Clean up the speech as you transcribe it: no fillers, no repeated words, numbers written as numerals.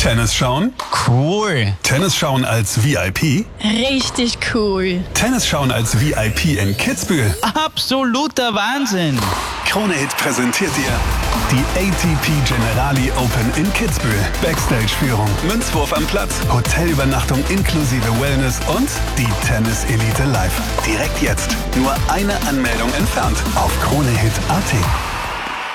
Tennis schauen? Cool. Tennis schauen als VIP? Richtig cool. Tennis schauen als VIP in Kitzbühel? Absoluter Wahnsinn. Krone Hit präsentiert dir die ATP Generali Open in Kitzbühel. Backstage-Führung, Münzwurf am Platz, Hotelübernachtung inklusive Wellness und die Tennis-Elite live. Direkt jetzt. Nur eine Anmeldung entfernt auf kronehit.at.